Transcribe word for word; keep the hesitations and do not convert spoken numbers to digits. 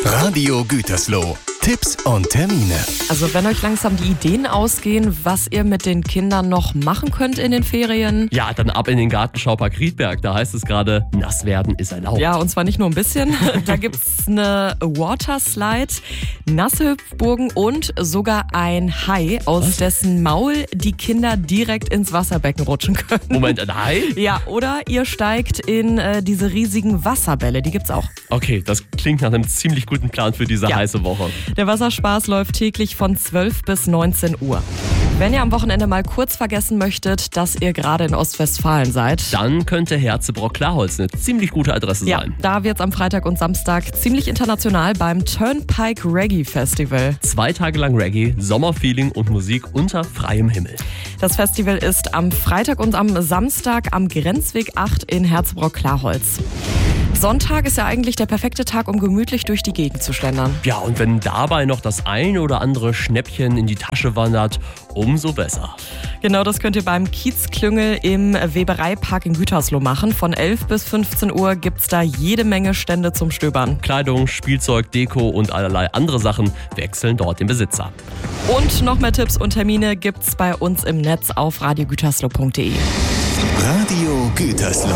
Radio Gütersloh. Tipps und Termine. Also wenn euch langsam die Ideen ausgehen, was ihr mit den Kindern noch machen könnt in den Ferien. Ja, dann ab in den Gartenschaupark Riedberg. Da heißt es gerade, nass werden ist erlaubt. Ja, und zwar nicht nur ein bisschen. Da gibt's eine Waterslide, nasse Hüpfburgen und sogar ein Hai, aus Was? dessen Maul die Kinder direkt ins Wasserbecken rutschen können. Moment, ein Hai? Ja, oder ihr steigt in äh, diese riesigen Wasserbälle, die gibt's auch. Okay, das klingt nach einem ziemlich guten Plan für diese Ja. heiße Woche. Der Wasserspaß läuft täglich von zwölf bis neunzehn Uhr. Wenn ihr am Wochenende mal kurz vergessen möchtet, dass ihr gerade in Ostwestfalen seid. Dann könnte Herzebrock-Klarholz eine ziemlich gute Adresse Ja, sein. da wird's am Freitag und Samstag ziemlich international beim Turnpike Reggae Festival. Zwei Tage lang Reggae, Sommerfeeling und Musik unter freiem Himmel. Das Festival ist am Freitag und am Samstag am Grenzweg acht in Herzebrock-Klarholz. Sonntag ist ja eigentlich der perfekte Tag, um gemütlich durch die Gegend zu schlendern. Ja, und wenn dabei noch das ein oder andere Schnäppchen in die Tasche wandert, umso besser. Genau, das könnt ihr beim Kiezklüngel im Webereipark in Gütersloh machen. Von elf bis fünfzehn Uhr gibt's da jede Menge Stände zum Stöbern. Kleidung, Spielzeug, Deko und allerlei andere Sachen wechseln dort den Besitzer. Und noch mehr Tipps und Termine gibt's bei uns im Netz auf radio gütersloh punkt de. Radio Gütersloh.